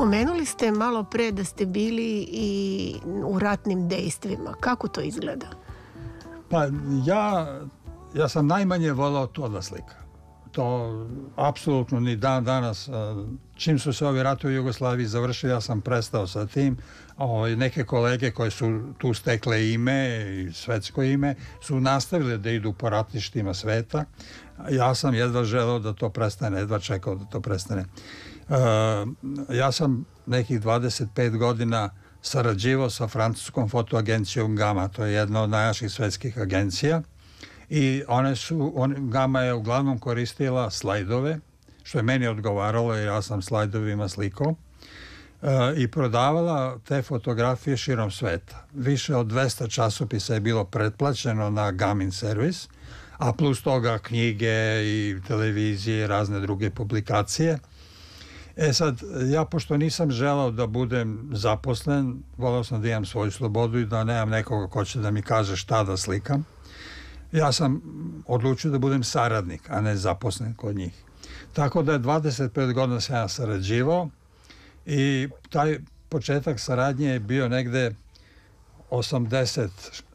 Spomenuli ste malo pre da ste bili i u ratnim dejstvima. Kako to izgleda? Pa ja sam najmanje volao to da slikam. To apsolutno ni dan danas. Čim su se ovi ratovi u Jugoslaviji završili, ja sam prestao sa tim. Neke kolege koje su tu stekle ime i svetsko ime su nastavile da idu po ratištima sveta. Ja sam jedva želeo da to prestane, jedva čekao da to prestane. Ja sam nekih 25 godina sarađivao sa francuskom fotoagencijom Gama. To je jedna od najjačih svetskih agencija. I Gama je uglavnom koristila slajdove, što je meni odgovaralo jer ja sam slajdovima slikao, i prodavala te fotografije širom sveta. Više od 200 časopisa je bilo pretplaćeno na Gamin servis, a plus toga knjige i televizije i razne druge publikacije. Sad, ja pošto nisam želao da budem zaposlen, volao sam da imam svoju slobodu i da nemam nekoga ko će da mi kaže šta da slikam. Ja sam odlučio da budem saradnik, a ne zaposlen kod njih. Tako da je 25 godina sam ja sarađivao i taj početak saradnje je bio negde 86.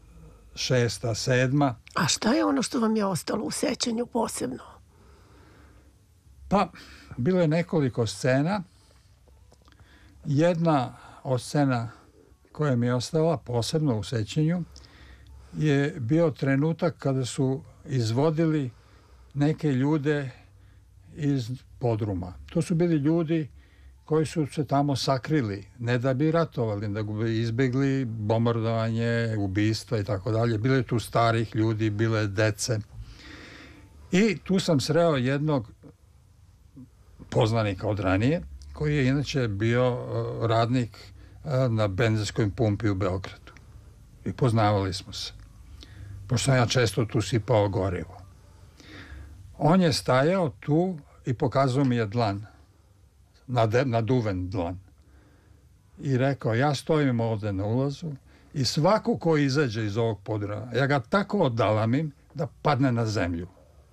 7. A šta je ono što vam je ostalo u sećanju posebno? Pa, bilo je nekoliko scena. Jedna od scena koja mi je ostala posebno u sećanju je bio trenutak kada su izvodili neke ljude iz podruma. To su bili ljudi koji su se tamo sakrili, ne da bi ratovali, da bi izbjegli bombardovanje, ubistva i tako dalje. Bilo je tu starih ljudi, bile dece. I tu sam sreo jednog poznanika od ranije, koji je inače bio radnik na benzinskoj pumpi u Beogradu. I poznavali smo se. Pošto sam ja često tu sipao gorivo. On je stajao tu i pokazao mi je dlan. Naduven dlan. I rekao, ja stojim ovde na ulazu i svako ko izađe iz ovog podruma, ja ga tako odalamim da padne na zemlju.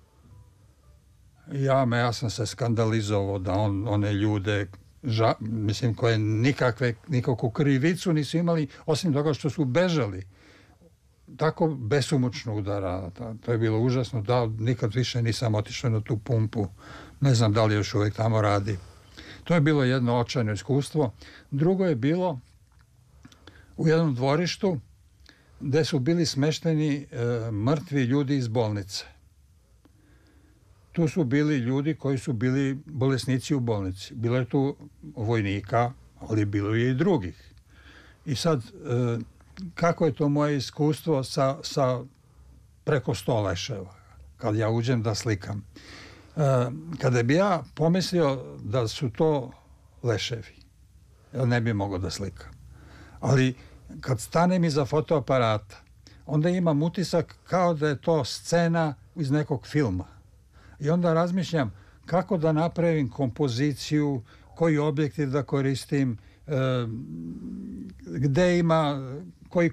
Ja sam se skandalizovao da one ljude, mislim, koje nikakvu krivicu nisu imali, osim toga što su bežali. Tako besomučno udara. To je bilo užasno. Nikad više nisam otišao na tu pumpu. Ne znam da li još uvijek tamo radi. To je bilo jedno očajno iskustvo. Drugo je bilo u jednom dvorištu gde su bili smešteni mrtvi ljudi iz bolnice. Tu su bili ljudi koji su bili bolesnici u bolnici. Bilo je tu vojnika, ali bilo je i drugih. I sad, kako je to moje iskustvo sa preko 100 leševa, kad ja uđem da slikam. Kada bi ja pomislio da su to leševi, ja ne bi mogao da slikam. Ali kad stanem iza fotoaparata, onda imam utisak kao da je to scena iz nekog filma. I onda razmišljam kako da napravim kompoziciju, koji objektiv da koristim, gde ima koji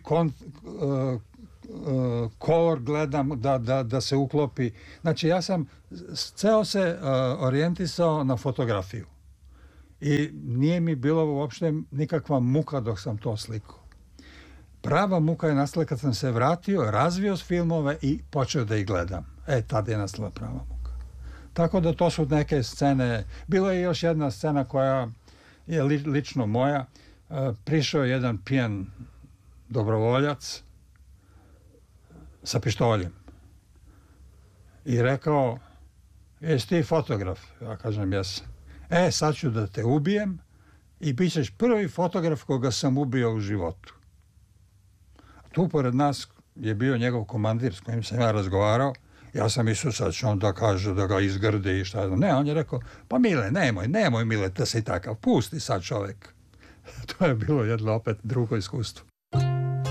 kolor gledam da se uklopi. Znači ja sam ceo se orijentisao na fotografiju i nije mi bilo uopšte nikakva muka dok sam to slikao. Prava muka je nastala kad sam se vratio, razvio s filmove i počeo da ih gledam. Tad je nastala prava muka. Tako da to su neke scene. Bilo je još jedna scena koja je lično moja. Prišao je jedan pijan dobrovoljac sa pištoljem i rekao, jesi ti fotograf? Ja kažem, jesam. Sad ću da te ubijem i bit ćeš prvi fotograf koga sam ubio u životu. Tu pored nas je bio njegov komandir s kojim sam ja razgovarao. Ja sam mislio sad će on da kaže da ga izgrdi i šta. Ne, on je rekao, pa Mile, nemoj Mile, da si takav, pusti sad čovek. To je bilo jedno opet drugo iskustvo.